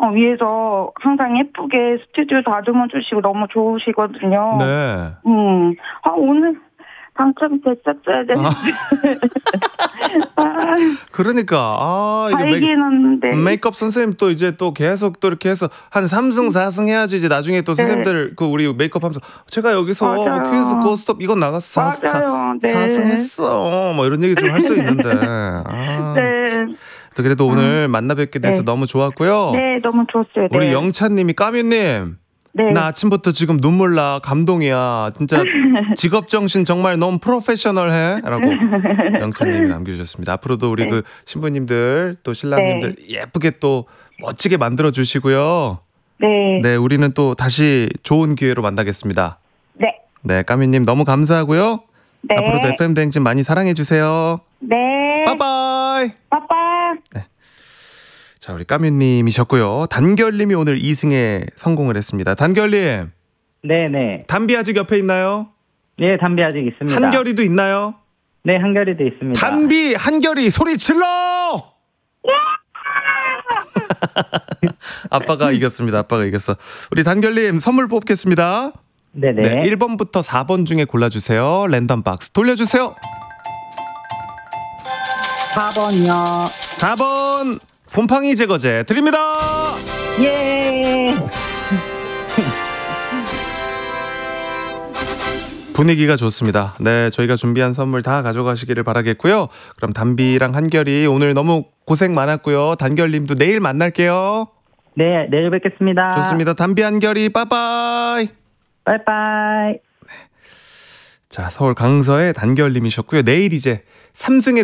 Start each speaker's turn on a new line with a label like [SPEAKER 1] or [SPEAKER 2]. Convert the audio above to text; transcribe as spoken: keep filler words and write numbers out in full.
[SPEAKER 1] 어, 위에서 항상 예쁘게 스튜디오 다듬어 주시고 너무 좋으시거든요.
[SPEAKER 2] 네.
[SPEAKER 1] 음, 아, 오늘 당첨 됐었어야 되는데. 아,
[SPEAKER 2] 그러니까 아 이게
[SPEAKER 1] 알긴 한데.
[SPEAKER 2] 메, 메이크업 선생님 또 이제 또 계속 또 이렇게 해서 한 삼 승 사 승 해야지 이제 나중에 또
[SPEAKER 1] 네.
[SPEAKER 2] 선생님들 그 우리 메이크업 하면서 제가 여기서
[SPEAKER 1] 맞아요.
[SPEAKER 2] 퀴즈 고스톱 이건 나갔어
[SPEAKER 1] 맞아요. 네.
[SPEAKER 2] 사 승 했어 뭐 이런 얘기 좀 할 수 있는데 아,
[SPEAKER 1] 네.
[SPEAKER 2] 또 그래도 오늘 만나 뵙게 돼서
[SPEAKER 1] 네.
[SPEAKER 2] 너무 좋았고요.
[SPEAKER 1] 네, 너무 좋았어요. 네.
[SPEAKER 2] 우리 영찬님이 까뮤님
[SPEAKER 1] 네.
[SPEAKER 2] 나 아침부터 지금 눈물 나 감동이야 진짜 직업 정신 정말 너무 프로페셔널해 라고 영찬님이 남겨주셨습니다. 앞으로도 우리
[SPEAKER 1] 네.
[SPEAKER 2] 그 신부님들 또 신랑님들 예쁘게 또 멋지게 만들어 주시고요.
[SPEAKER 1] 네.
[SPEAKER 2] 네 우리는 또 다시 좋은 기회로 만나겠습니다.
[SPEAKER 1] 네.
[SPEAKER 2] 네 까미님 너무 감사하고요.
[SPEAKER 1] 네.
[SPEAKER 2] 앞으로도 에프엠 대행진 많이 사랑해 주세요.
[SPEAKER 1] 네.
[SPEAKER 2] 빠빠이.
[SPEAKER 1] 빠빠.
[SPEAKER 2] 네. 자, 우리 까뮤님이셨고요. 단결님이 오늘 이 승에 성공을 했습니다. 단결님.
[SPEAKER 3] 네네.
[SPEAKER 2] 담비 아직 옆에 있나요?
[SPEAKER 3] 네, 담비 아직 있습니다.
[SPEAKER 2] 한결이도 있나요?
[SPEAKER 3] 네, 한결이도 있습니다.
[SPEAKER 2] 담비, 한결이 소리 질러! 아빠가 이겼습니다. 아빠가 이겼어. 우리 단결님 선물 뽑겠습니다.
[SPEAKER 3] 네네.
[SPEAKER 2] 네, 일 번부터 사 번 중에 골라주세요. 랜덤 박스 돌려주세요.
[SPEAKER 3] 사 번이요.
[SPEAKER 2] 사 번 곰팡이 제거제 드립니다.
[SPEAKER 3] 예.
[SPEAKER 2] 분위기가 좋습니다. 네, 저희가 준비한 선물 다 가져가시기를 바라겠고요. 그럼 담비랑 한결이 오늘 너무 고생 많았고요. 단결님도 내일 만날게요.
[SPEAKER 3] 네, 내일 뵙겠습니다.
[SPEAKER 2] 좋습니다. 담비 한결이 빠빠이.
[SPEAKER 3] 빠이빠이.
[SPEAKER 2] 자, 서울 강서의 단결님이셨고요. 내일 이제 삼 승에